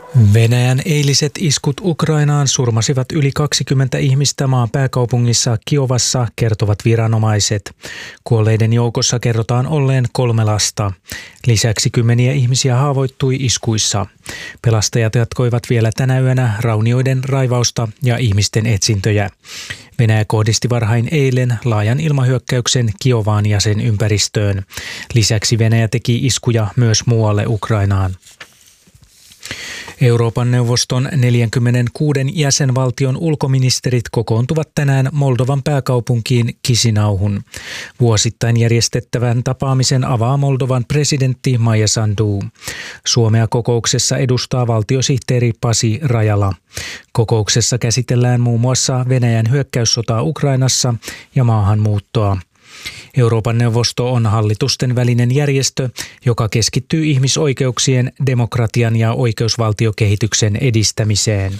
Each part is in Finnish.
Venäjän eiliset iskut Ukrainaan surmasivat yli 20 ihmistä maan pääkaupungissa Kiovassa, kertovat viranomaiset. Kuolleiden joukossa kerrotaan olleen 3 lasta. Lisäksi 10 ihmisiä haavoittui iskuissa. Pelastajat jatkoivat vielä tänä yönä raunioiden raivausta ja ihmisten etsintöjä. Venäjä kohdisti varhain eilen laajan ilmahyökkäyksen Kiovaan ja sen ympäristöön. Lisäksi Venäjä teki iskuja myös muualle Ukrainaan. Euroopan neuvoston 46 jäsenvaltion ulkoministerit kokoontuvat tänään Moldovan pääkaupunkiin Chisinauhun. Vuosittain järjestettävän tapaamisen avaa Moldovan presidentti Maia Sandu. Suomea kokouksessa edustaa valtiosihteeri Pasi Rajala. Kokouksessa käsitellään muun muassa Venäjän hyökkäyssotaa Ukrainassa ja maahanmuuttoa. Euroopan neuvosto on hallitusten välinen järjestö, joka keskittyy ihmisoikeuksien, demokratian ja oikeusvaltiokehityksen edistämiseen.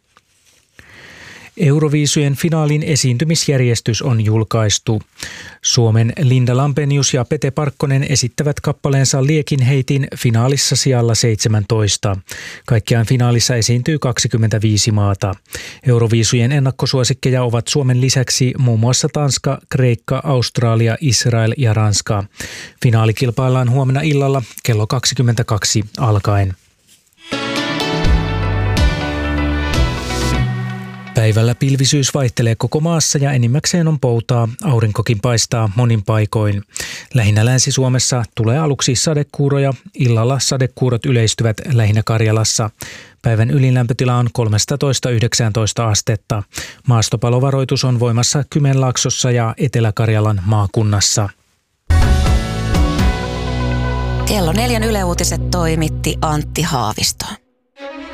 Euroviisujen finaalin esiintymisjärjestys on julkaistu. Suomen Linda Lampenius ja Pete Parkkonen esittävät kappaleensa Liekinheitin finaalissa sijalla 17. Kaikkiaan finaalissa esiintyy 25 maata. Euroviisujen ennakkosuosikkeja ovat Suomen lisäksi muun muassa Tanska, Kreikka, Australia, Israel ja Ranska. Finaali kilpaillaan huomenna illalla kello 22 alkaen. Päivällä pilvisyys vaihtelee koko maassa ja enimmäkseen on poutaa, aurinkokin paistaa monin paikoin. Lähinnä Länsi-Suomessa tulee aluksi sadekuuroja, illalla sadekuurot yleistyvät lähinnä Karjalassa. Päivän ylinlämpötila on 13–19 astetta. Maastopalovaroitus on voimassa Kymenlaaksossa ja Etelä-Karjalan maakunnassa. Kello 4 Yle Uutiset toimitti Antti Haavisto.